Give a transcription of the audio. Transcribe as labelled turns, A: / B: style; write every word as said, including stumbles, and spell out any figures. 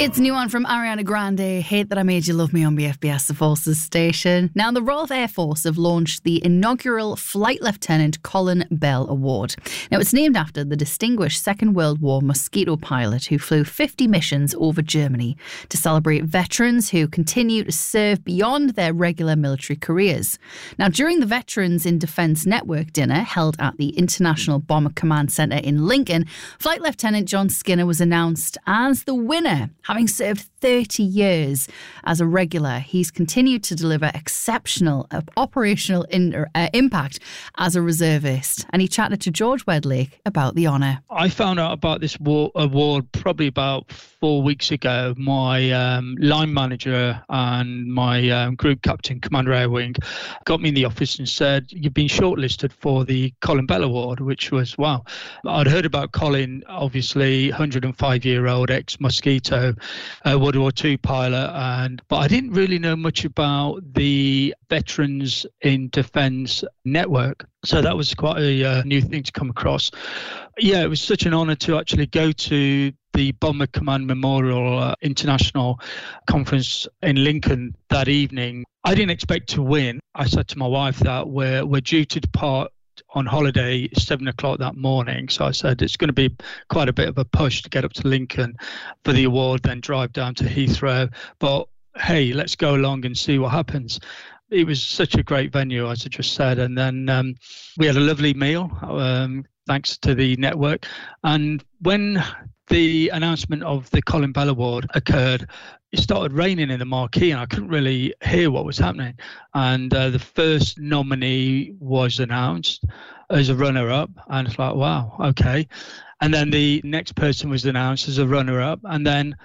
A: It's a new one from Ariana Grande, Hate That I Made You Love Me on B F B S, the Forces station. Now, the Royal Air Force have launched the inaugural Flight Lieutenant Colin Bell Award. Now, it's named after the distinguished Second World War Mosquito pilot who flew fifty missions over Germany to celebrate veterans who continue to serve beyond their regular military careers. Now, during the Veterans in Defence Network dinner held at the International Bomber Command Centre in Lincoln, Flight Lieutenant John Skinner was announced as the winner. Having served thirty years as a regular, he's continued to deliver exceptional operational in, uh, impact as a reservist. And he chatted to George Wedlake about the honour.
B: I found out about this award probably about four weeks ago. My um, line manager and my um, group captain, Commander Air Wing, got me in the office and said, "You've been shortlisted for the Colin Bell Award," which was, wow. I'd heard about Colin, obviously, one hundred five-year-old ex-Mosquito, uh, World War Two pilot, and but I didn't really know much about the Veterans in Defence Network. So that was quite a uh, new thing to come across. Yeah, it was such an honour to actually go to the Bomber Command Memorial uh, International Conference in Lincoln that evening. I didn't expect to win. I said to my wife that we're we're due to depart on holiday seven o'clock that morning. So I said it's going to be quite a bit of a push to get up to Lincoln for the award, then drive down to Heathrow. But hey, let's go along and see what happens. It was such a great venue, as I just said. And then um, we had a lovely meal, um, thanks to the network. And when the announcement of the Colin Bell Award occurred, it started raining in the marquee and I couldn't really hear what was happening. And uh, the first nominee was announced as a runner-up, and it's like, wow, okay. And then the next person was announced as a runner-up, and then